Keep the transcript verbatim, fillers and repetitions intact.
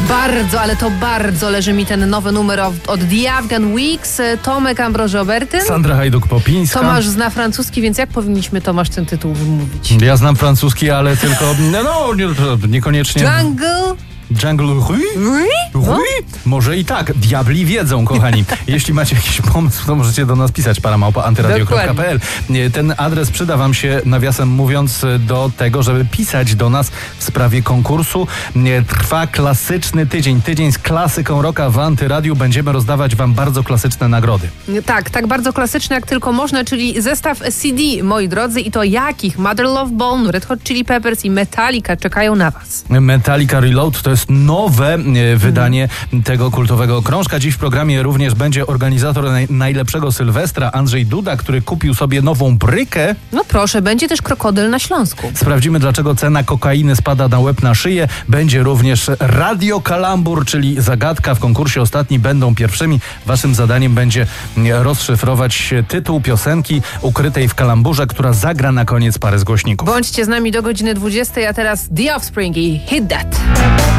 Bardzo, ale to bardzo leży mi ten nowy numer od, od The Afghan Weeks. Tomek Ambroży-Obertyn. Sandra Hajduk-Popińska. Tomasz zna francuski, więc jak powinniśmy, Tomasz, ten tytuł wymówić? Ja znam francuski, ale tylko, no, no nie, niekoniecznie. Jungle? Jungle Rue? No? Rue? Może i tak. Diabli wiedzą, kochani. Jeśli macie jakiś pomysł, to możecie do nas pisać paramałpa antyradio kropka p l. Ten adres przyda wam się, nawiasem mówiąc, do tego, żeby pisać do nas w sprawie konkursu. Trwa klasyczny tydzień. Tydzień z klasyką rocka w Antyradiu. Będziemy rozdawać wam bardzo klasyczne nagrody. Tak, tak bardzo klasyczne jak tylko można, czyli zestaw C D, moi drodzy, i to jakich? Mother Love Bone, Red Hot Chili Peppers i Metallica czekają na was. Metallica Reload to jest nowe e, wydanie mm. tego kultowego krążka. Dziś w programie również będzie organizator naj, najlepszego Sylwestra, Andrzej Duda, który kupił sobie nową brykę. No proszę, będzie też krokodyl na Śląsku. Sprawdzimy, dlaczego cena kokainy spada na łeb na szyję. Będzie również Radio Kalambur, czyli zagadka w konkursie ostatni. Będą pierwszymi. Waszym zadaniem będzie rozszyfrować tytuł piosenki ukrytej w kalamburze, która zagra na koniec parę z głośników. Bądźcie z nami do godziny dwudziestej, a teraz The Offspring i Hit That.